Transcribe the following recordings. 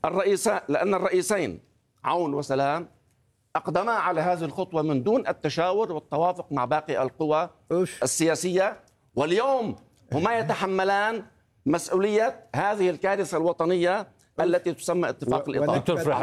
لأن الرئيسين عون وسلام أقدما على هذه الخطوة من دون التشاور والتوافق مع باقي القوى السياسية، واليوم هما يتحملان مسؤولية هذه الكارثة الوطنية التي تسمى اتفاق الإطار.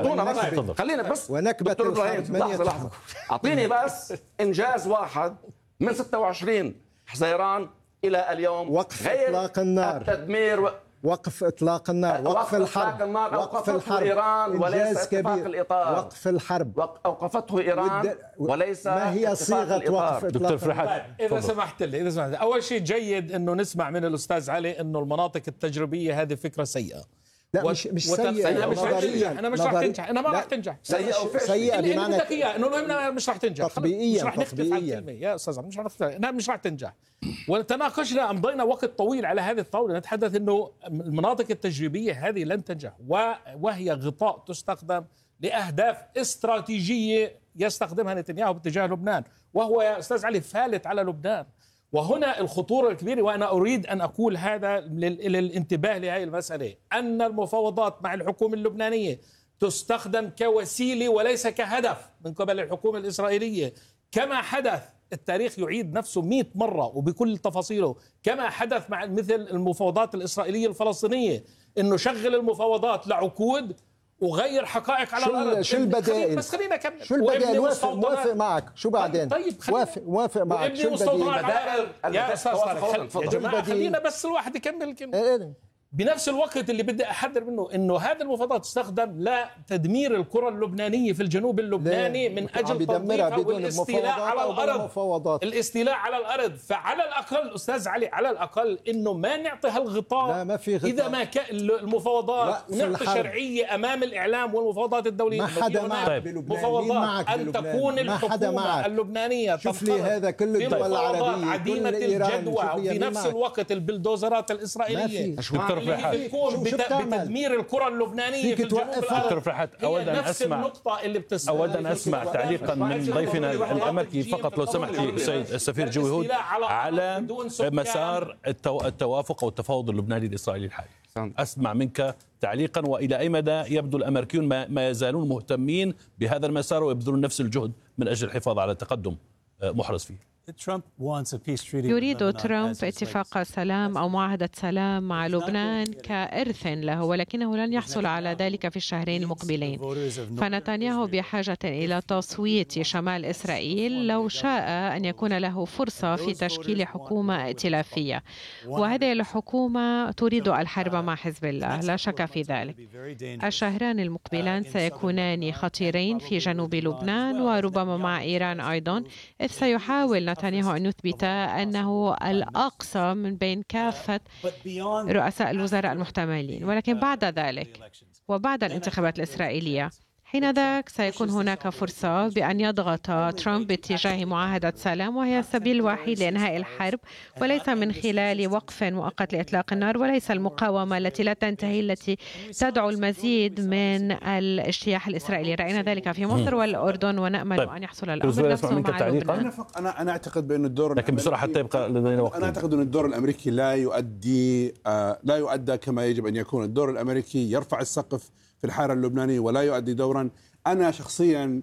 خلينا بس دكتور إبراهيم لحظة أعطيني بس إنجاز واحد من 26 حزيران إلى اليوم، وقف إطلاق النار، التدمير، وقف إطلاق النار، وقف الحرب، وقف الحرب. إيران وليس اتفاق الإطار. وقف الحرب أوقفته إيران وليس ما هي صيغة وقف دكتور فرحات إذا سمحت لي أول شيء جيد أنه نسمع من الأستاذ علي أنه المناطق التجريبية هذه فكرة سيئة. لا مش سيئة نظريا. أنا مش راح تنجح، أنا ما راح تنجح. سيئة بمعنى إنه المهم مش راح تنجح تطبيقيا. مش راح نختلف على الكلمة يا أستاذ، مش راح تنجح. وتناقشنا أمضينا وقت طويل على هذه الطاولة نتحدث إنه المناطق التجريبية هذه لن تنجح، وهي غطاء تستخدم لأهداف استراتيجية يستخدمها نتنياهو باتجاه لبنان، وهو يا أستاذ علي فالت على لبنان. وهنا الخطورة الكبيرة، وأنا أريد أن أقول هذا للانتباه لهذه المسألة، أن المفاوضات مع الحكومة اللبنانية تستخدم كوسيلة وليس كهدف من قبل الحكومة الإسرائيلية، كما حدث. التاريخ يعيد نفسه 100 مرة وبكل تفاصيله، كما حدث مع مثل المفاوضات الإسرائيلية الفلسطينية، إنه شغل المفاوضات لعقود وغير حقائق على الأرض. شو البدائل؟ بس خلينا نكمل. شو البدائل؟ موافق معك. شو بعدين؟ طيب موافق معك. شو البدائل؟ يا أستاذ طارق، يا جماعة خلينا بس الواحد يكمل الكلمة. بنفس الوقت اللي بدي أحذر منه إنه هذه المفاوضات تستخدم لتدمير الكرة اللبنانية في الجنوب اللبناني من أجل توظيفها والاستيلاء على الأرض. الاستيلاء على الأرض. فعلى الأقل أستاذ علي، على الأقل إنه ما نعطي هالغطاء. لا ما في غطاء. إذا ما كان المفاوضات نعطي شرعية أمام العالم والمفاوضات الدولية. ما حدا معك مفاوضات أن تكون الحكومة اللبنانية شوف لي هذا كل الدول العربية عديمة الجدوى، وفي نفس الوقت البلدوزرات الإسرائيلية بتدمير الكرة اللبنانية في الجنوب الأرض. أود أن أسمع تعليقا من ضيفنا الأمريكي فقط لو سمحتي سيد السفير جوي هود على مسار التوافق أو التفاوض اللبناني الإسرائيلي الحالي. أسمع منك تعليقا، وإلى أي مدى يبدو الأمريكيون ما يزالون مهتمين بهذا المسار ويبذلون نفس الجهد من أجل الحفاظ على تقدم محرز فيه. يريد ترامب اتفاق سلام أو معاهدة سلام مع لبنان كإرث له، ولكنه لن يحصل على ذلك في الشهرين المقبلين. فنتنياهو بحاجة إلى تصويت شمال إسرائيل لو شاء أن يكون له فرصة في تشكيل حكومة ائتلافية، وهذه الحكومة تريد الحرب مع حزب الله، لا شك في ذلك. الشهران المقبلان سيكونان خطيرين في جنوب لبنان وربما مع إيران أيضا، إذ سيحاول نتنياهو أن يثبت أنه الأقصى من بين كافة رؤساء الوزراء المحتملين. ولكن بعد ذلك وبعد الانتخابات الإسرائيلية حينذاك سيكون هناك فرصة بأن يضغط ترامب باتجاه معاهدة سلام، وهي السبيل الوحيد لإنهاء الحرب، وليس من خلال وقف مؤقت لإطلاق النار، وليس المقاومة التي لا تنتهي التي تدعو المزيد من الاجتياح الإسرائيلي. رأينا ذلك في مصر والأردن، ونأمل أن يحصل الأمر نفسه مع لبنان. أنا أعتقد بأن الدور، لكن بسرعة حتى يبقى لدينا وقت. أنا أعتقد أن الدور الأمريكي لا يؤدى كما يجب أن يكون. الدور الأمريكي يرفع السقف في الحارة اللبنانية ولا يؤدي دورا. أنا شخصيا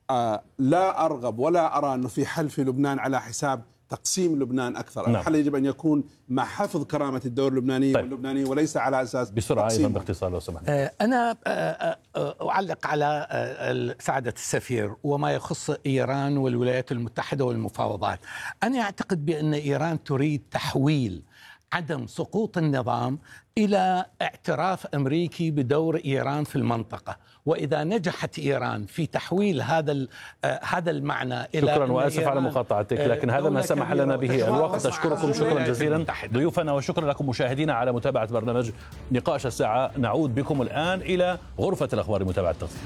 لا أرغب ولا أرى أنه في حل في لبنان على حساب تقسيم لبنان أكثر. الحل يجب أن يكون مع حفظ كرامة الدولة اللبنانية واللبنانية، وليس على أساس بسرعة أيضا باختصار لو سمحت. أنا أعلق على سعادة السفير وما يخص إيران والولايات المتحدة والمفاوضات. أنا أعتقد بأن إيران تريد تحويل عدم سقوط النظام إلى اعتراف أمريكي بدور إيران في المنطقة، وإذا نجحت إيران في تحويل هذا المعنى إلى شكرا وآسف على مقاطعتك، لكن هذا ما سمح لنا به الوقت. أشكركم شكرا جزيلا ضيوفنا، وشكرا لكم مشاهدينا على متابعة برنامج نقاش الساعة. نعود بكم الآن إلى غرفة الأخبار لمتابعة التغطية.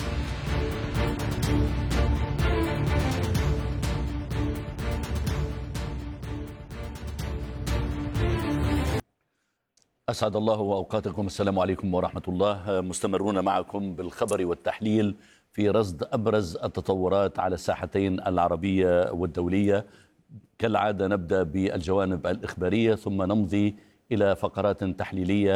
أسعد الله وأوقاتكم. السلام عليكم ورحمة الله. مستمرون معكم بالخبر والتحليل في رصد أبرز التطورات على الساحتين العربية والدولية. كالعادة نبدأ بالجوانب الإخبارية ثم نمضي إلى فقرات تحليلية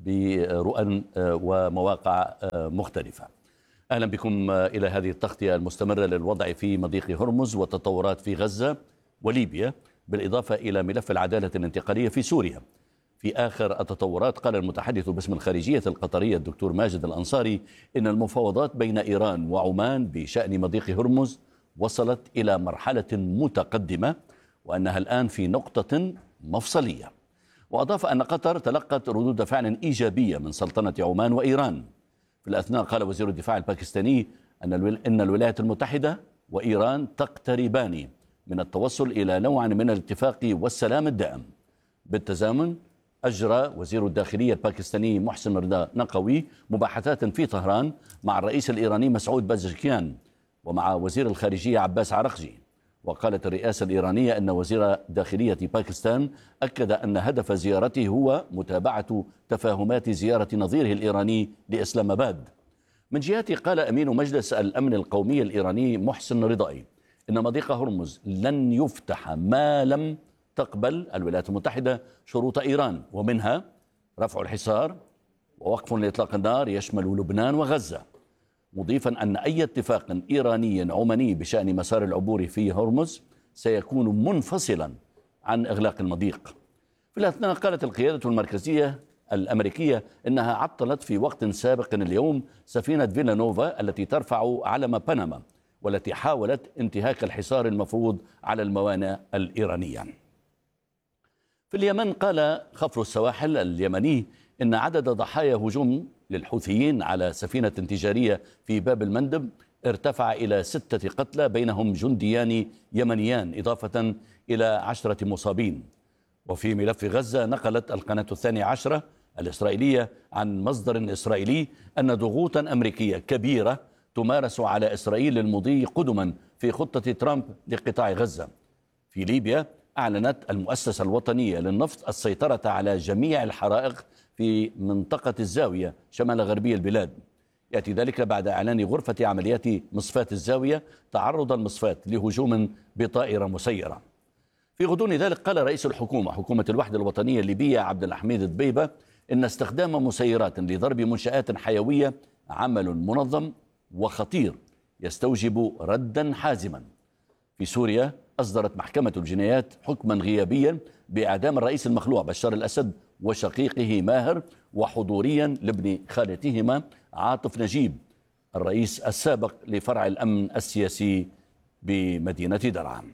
برؤى ومواقع مختلفة. أهلا بكم إلى هذه التغطية المستمرة للوضع في مضيق هرمز والتطورات في غزة وليبيا، بالإضافة إلى ملف العدالة الانتقالية في سوريا. في آخر التطورات قال المتحدث باسم الخارجية القطرية الدكتور ماجد الأنصاري إن المفاوضات بين إيران وعمان بشأن مضيق هرمز وصلت إلى مرحلة متقدمة وأنها الآن في نقطة مفصلية. وأضاف أن قطر تلقت ردود فعل إيجابية من سلطنة عمان وإيران. في الأثناء قال وزير الدفاع الباكستاني أن الولايات المتحدة وإيران تقتربان من التوصل إلى نوع من الاتفاق والسلام الدائم. بالتزامن أجرى وزير الداخلية الباكستاني محسن رضا نقوي مباحثات في طهران مع الرئيس الإيراني مسعود بازشكيان ومع وزير الخارجية عباس عرقجي. وقالت الرئاسة الإيرانية أن وزير داخلية باكستان أكد أن هدف زيارته هو متابعة تفاهمات زيارة نظيره الإيراني لإسلام آباد. من جهته قال أمين مجلس الأمن القومي الإيراني محسن رضائي إن مضيق هرمز لن يفتح ما لم تقبل الولايات المتحدة شروط إيران، ومنها رفع الحصار ووقف لإطلاق النار يشمل لبنان وغزة، مضيفا أن أي اتفاق إيراني عماني بشأن مسار العبور في هرمز سيكون منفصلا عن إغلاق المضيق. في الأثناء قالت القيادة المركزية الأمريكية إنها عطلت في وقت سابق اليوم سفينة فيلانوفا التي ترفع علم بنما والتي حاولت انتهاك الحصار المفروض على الموانئ الإيرانية. في اليمن قال خفر السواحل اليمني إن عدد ضحايا هجوم للحوثيين على سفينة تجارية في باب المندب ارتفع إلى 6 قتلى بينهم جنديان يمنيان إضافة إلى 10 مصابين. وفي ملف غزة نقلت القناة 12 الإسرائيلية عن مصدر إسرائيلي أن ضغوطا أمريكية كبيرة تمارس على إسرائيل للمضي قدما في خطة ترامب لقطاع غزة. في ليبيا أعلنت المؤسسة الوطنية للنفط السيطرة على جميع الحرائق في منطقة الزاوية شمال غربي البلاد. يأتي ذلك بعد إعلان غرفة عمليات مصفاة الزاوية تعرض المصفاة لهجوم بطائرة مسيرة. في غضون ذلك قال رئيس حكومة الوحدة الوطنية الليبية عبد الحميد الدبيبة إن استخدام مسيرات لضرب منشآت حيوية عمل منظم وخطير يستوجب ردا حازما. في سوريا أصدرت محكمة الجنايات حكما غيابيا بإعدام الرئيس المخلوع بشار الأسد وشقيقه ماهر وحضوريا لابن خالتهما عاطف نجيب الرئيس السابق لفرع الأمن السياسي بمدينة درعا.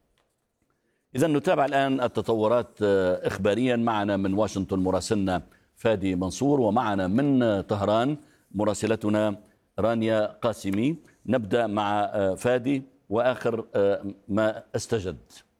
إذا نتابع الآن التطورات إخباريا. معنا من واشنطن مراسلنا فادي منصور، ومعنا من طهران مراسلتنا رانيا قاسمي. نبدأ مع فادي وآخر ما استجد.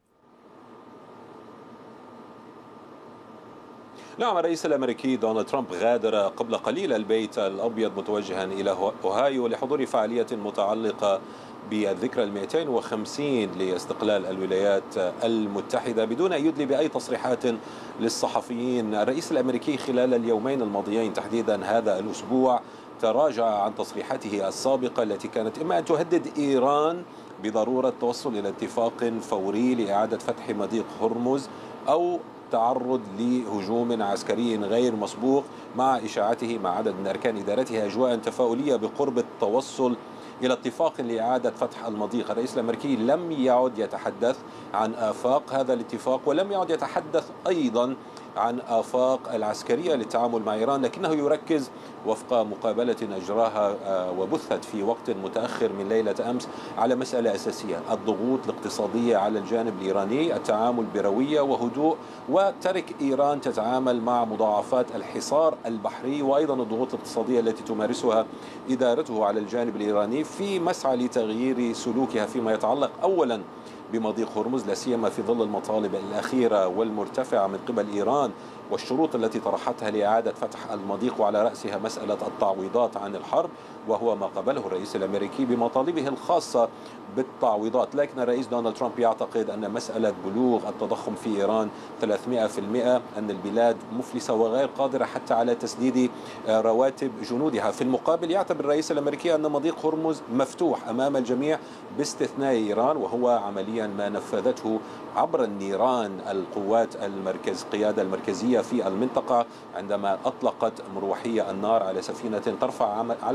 نعم، الرئيس الأمريكي دونالد ترامب غادر قبل قليل البيت الأبيض متوجها إلى أوهايو لحضور فعالية متعلقة بالذكرى 250 لاستقلال الولايات المتحدة بدون أن يدلي بأي تصريحات للصحفيين. الرئيس الأمريكي خلال اليومين الماضيين تحديدا هذا الأسبوع تراجع عن تصريحاته السابقة التي كانت إما أن تهدد إيران بضرورة التوصل إلى اتفاق فوري لإعادة فتح مضيق هرمز أو تعرض لهجوم عسكري غير مسبوق، مع إشاعته مع عدد من أركان إدارته أجواء تفاؤلية بقرب التوصل إلى اتفاق لإعادة فتح المضيق. الرئيس الأمريكي لم يعد يتحدث عن آفاق هذا الاتفاق ولم يعد يتحدث أيضا عن آفاق العسكرية للتعامل مع إيران، لكنه يركز وفق مقابلة أجراها وبثت في وقت متأخر من ليلة أمس على مسألة أساسية: الضغوط الاقتصادية على الجانب الإيراني، التعامل بروية وهدوء، وترك إيران تتعامل مع مضاعفات الحصار البحري، وأيضا الضغوط الاقتصادية التي تمارسها إدارته على الجانب الإيراني في مسعى لتغيير سلوكها فيما يتعلق أولا بمضيق هرمز، لا سيما في ظل المطالب الأخيرة والمرتفعة من قبل إيران والشروط التي طرحتها لإعادة فتح المضيق، وعلى رأسها مسألة التعويضات عن الحرب، وهو ما قبله الرئيس الأمريكي بمطالبه الخاصة بالتعويضات. لكن الرئيس دونالد ترامب يعتقد أن مسألة بلوغ التضخم في إيران 300%، أن البلاد مفلسة وغير قادرة حتى على تسديد رواتب جنودها. في المقابل يعتبر الرئيس الأمريكي أن مضيق هرمز مفتوح أمام الجميع باستثناء إيران، وهو عمليا ما نفذته عبر النيران القوات القيادة المركزية الحوثية في المنطقة عندما أطلقت مروحية النار على سفينة ترفع على